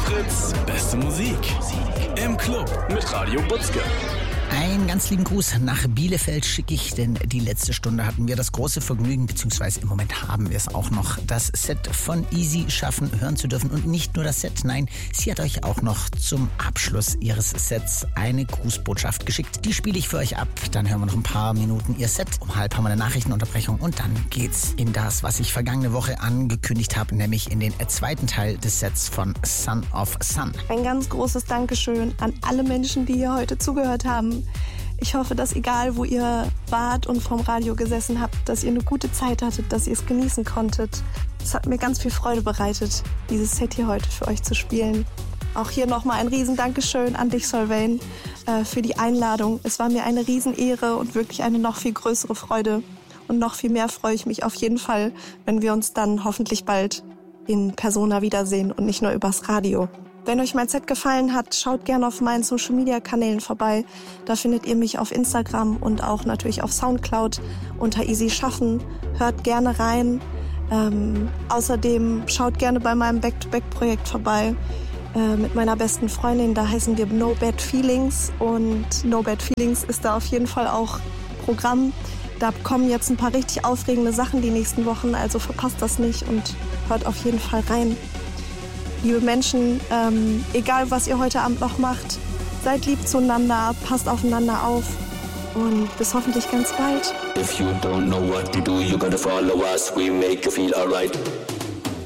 Fritz, beste Musik. Im Club mit Radio Butzke. Einen ganz lieben Gruß nach Bielefeld schicke ich, denn die letzte Stunde hatten wir das große Vergnügen, beziehungsweise im Moment haben wir es auch noch, das Set von Easy schaffen, hören zu dürfen. Und nicht nur das Set, nein, sie hat euch auch noch zum Abschluss ihres Sets eine Grußbotschaft geschickt. Die spiele ich für euch ab, dann hören wir noch ein paar Minuten ihr Set. Um 12:30 haben wir eine Nachrichtenunterbrechung und dann geht's in das, was ich vergangene Woche angekündigt habe, nämlich in den zweiten Teil des Sets von Son of Sun. Ein ganz großes Dankeschön an alle Menschen, die hier heute zugehört haben. Ich hoffe, dass egal wo ihr wart und vorm Radio gesessen habt, dass ihr eine gute Zeit hattet, dass ihr es genießen konntet. Es hat mir ganz viel Freude bereitet, dieses Set hier heute für euch zu spielen. Auch hier nochmal ein riesen Dankeschön an dich, Solveig, für die Einladung. Es war mir eine Riesenehre und wirklich eine noch viel größere Freude. Und noch viel mehr freue ich mich auf jeden Fall, wenn wir uns dann hoffentlich bald in Persona wiedersehen und nicht nur übers Radio. Wenn euch mein Set gefallen hat, schaut gerne auf meinen Social-Media-Kanälen vorbei. Da findet ihr mich auf Instagram und auch natürlich auf Soundcloud unter Easy Schaffen. Hört gerne rein. Außerdem schaut gerne bei meinem Back-to-Back-Projekt vorbei mit meiner besten Freundin. Da heißen wir No Bad Feelings und No Bad Feelings ist da auf jeden Fall auch Programm. Da kommen jetzt ein paar richtig aufregende Sachen die nächsten Wochen, also verpasst das nicht und hört auf jeden Fall rein. Liebe Menschen, egal was ihr heute Abend noch macht, seid lieb zueinander, passt aufeinander auf und bis hoffentlich ganz bald. If you don't know what to do, you gotta follow us, we make you feel alright.